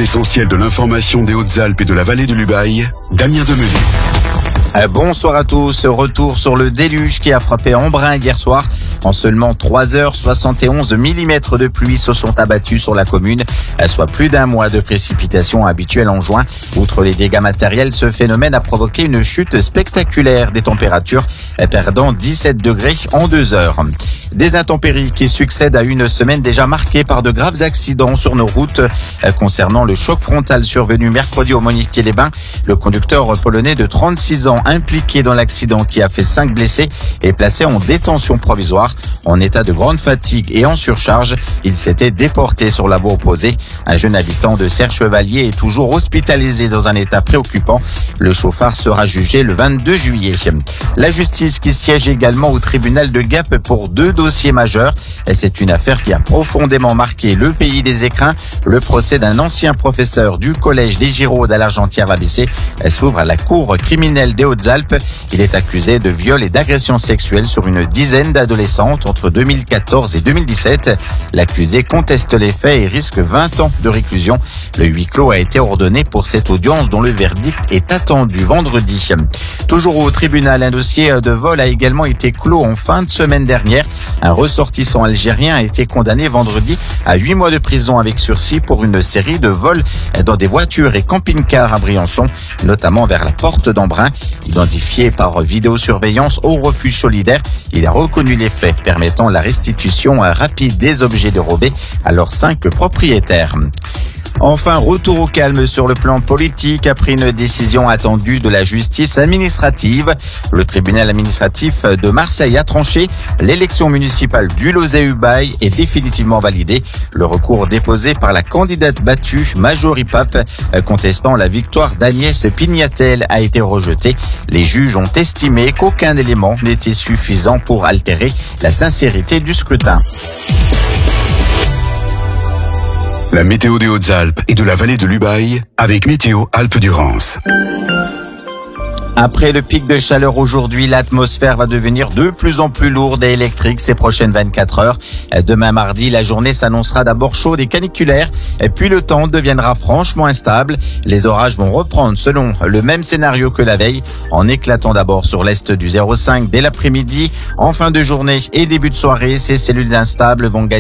l'essentiel de l'information des Hautes-Alpes et de la vallée de l'Ubaye, Damien Demenu. Bonsoir à tous. Retour sur le déluge qui a frappé Embrun hier soir. En seulement 3 heures, 71 mm de pluie se sont abattus sur la commune, soit plus d'un mois de précipitations habituelles en juin. Outre les dégâts matériels, ce phénomène a provoqué une chute spectaculaire des températures, perdant 17 degrés en 2 heures. Des intempéries qui succèdent à une semaine déjà marquée par de graves accidents sur nos routes. Concernant le choc frontal survenu mercredi au Monitier-les-Bains, le conducteur polonais de 36 ans impliqué dans l'accident qui a fait 5 blessés est placé en détention provisoire. En état de grande fatigue et en surcharge, il s'était déporté sur la voie opposée. Un jeune habitant de Serre-Chevalier est toujours hospitalisé dans un état préoccupant. Le chauffard sera jugé le 22 juillet. La justice qui siège également au tribunal de Gap pour 2 dossiers majeurs. C'est une affaire qui a profondément marqué le pays des écrins. Le procès d'un ancien professeur du collège des Giraudes à l'Argentière-ABC s'ouvre à la cour criminelle des Hautes-Alpes. Il est accusé de viol et d'agression sexuelle sur une dizaine d'adolescentes entre 2014 et 2017. L'accusé conteste les faits et risque 20 ans de réclusion. Le huis clos a été ordonné pour cette audience dont le verdict est attendu vendredi. Toujours au tribunal, un dossier de vol a également été clos en fin de semaine dernière. Un ressortissant algérien a été condamné vendredi à 8 mois de prison avec sursis pour une série de vols dans des voitures et camping-cars à Briançon, notamment vers la porte d'Embrun. Identifié par vidéosurveillance au refuge solidaire, il a reconnu les faits permettant la restitution rapide des objets dérobés à leurs 5 propriétaires. Enfin, retour au calme sur le plan politique après une décision attendue de la justice administrative. Le tribunal administratif de Marseille a tranché. L'élection municipale du Lozay-Ubaye est définitivement validée. Le recours déposé par la candidate battue Majorie Pape contestant la victoire d'Agnès Pignatel a été rejeté. Les juges ont estimé qu'aucun élément n'était suffisant pour altérer la sincérité du scrutin. La météo des Hautes-Alpes et de la vallée de l'Ubaye avec Météo Alpes-Durance. Après le pic de chaleur aujourd'hui, l'atmosphère va devenir de plus en plus lourde et électrique ces prochaines 24 heures. Demain mardi, la journée s'annoncera d'abord chaude et caniculaire, et puis le temps deviendra franchement instable. Les orages vont reprendre selon le même scénario que la veille, en éclatant d'abord sur l'est du 05 dès l'après-midi. En fin de journée et début de soirée, ces cellules instables vont gagner